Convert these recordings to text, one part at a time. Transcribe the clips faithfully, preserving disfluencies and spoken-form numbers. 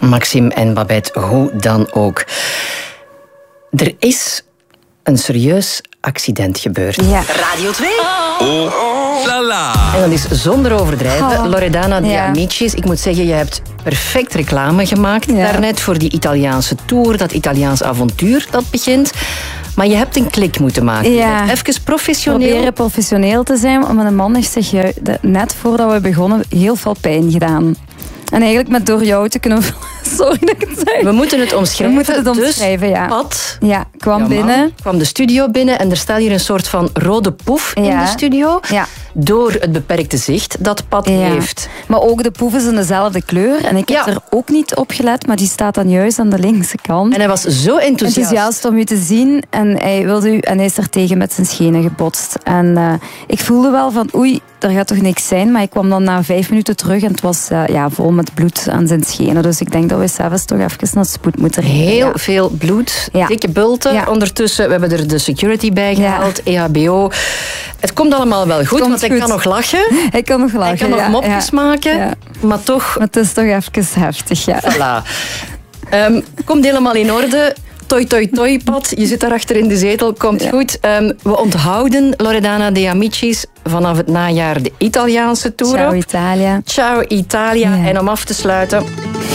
Maxime en Babette, hoe dan ook. Er is een serieus accident gebeurd. Ja. Radio twee. Oh, la la. En dat is zonder overdrijven. Oh. Loredana De Ja. Amicis, ik moet zeggen, je hebt perfect reclame gemaakt Ja. daarnet voor die Italiaanse tour, dat Italiaans avontuur dat begint. Maar je hebt een klik moeten maken. Ja. Even professioneel. Proberen professioneel te zijn, maar mijn man heeft zich ju- de- net voordat we begonnen heel veel pijn gedaan. En eigenlijk met door jou te kunnen... Sorry dat ik het zeg. We moeten het omschrijven. We moeten het omschrijven, dus ja. Pat, Ja, kwam jouw man, binnen. kwam de studio binnen en er staat hier een soort van rode poef in Ja. de studio. Ja. Door het beperkte zicht dat Pat Ja. heeft. Maar ook de poeven zijn dezelfde kleur. En ik heb Ja. er ook niet op gelet, maar die staat dan juist aan de linkse kant. En hij was zo enthousiast. Enthousiast om u te zien. En hij, wilde u, en hij is er tegen met zijn schenen gebotst. En uh, ik voelde wel van, oei, er gaat toch niks zijn. Maar ik kwam dan na vijf minuten terug en het was uh, ja, vol met bloed aan zijn schenen. Dus ik denk dat we zelfs toch even naar spoed moeten rijden. Heel Ja. veel bloed, Ja. dikke bulten. Ja. Ondertussen, we hebben er de security bij gehaald, E H B O. Het komt allemaal wel goed, Komt want hij goed. kan nog lachen. Hij kan nog lachen. Hij kan nog ja, mopjes ja. maken, Ja. maar toch... Maar het is toch even heftig, ja. Voilà. Um, komt helemaal in orde. Toi, toi, toi, Pat. Je zit daar achter in de zetel. Komt Ja. goed. Um, we onthouden Loredana De Amicis vanaf het najaar de Italiaanse tour. Ciao Italia. Ciao Italia. Ja. En om af te sluiten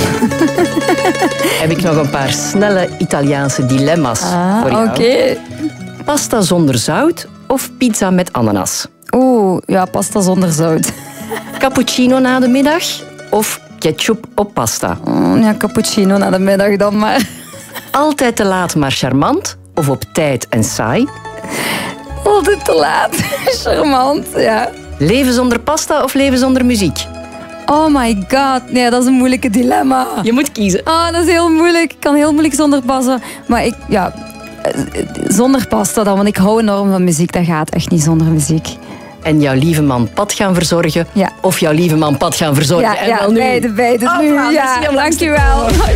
heb ik nog een paar snelle Italiaanse dilemma's Ah, voor jou. oké. Pasta zonder zout of pizza met ananas? Oeh, ja, pasta zonder zout. Cappuccino na de middag of ketchup op pasta? Mm, ja, cappuccino na de middag dan maar. Altijd te laat maar charmant of op tijd en saai? Altijd te laat. Charmant, ja. Leven zonder pasta of leven zonder muziek? Oh my god, nee, dat is een moeilijke dilemma. Je moet kiezen. Oh, dat is heel moeilijk. Ik kan heel moeilijk zonder pasta. Maar ik, ja, eh, zonder pasta dan, want ik hou enorm van muziek. Dat gaat echt niet zonder muziek. En jouw lieve man Pat gaan verzorgen Ja. of jouw lieve man Pat gaan verzorgen? Ja, en ja wel nu. beide, beide Ah, nu. voilà, Ja, merci om langs te dankjewel.